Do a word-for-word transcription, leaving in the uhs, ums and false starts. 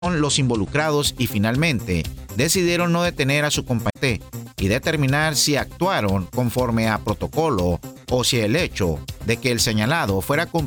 los involucrados y finalmente decidieron no detener a su compañero y determinar si actuaron conforme a protocolo o si el hecho de que el señalado fuera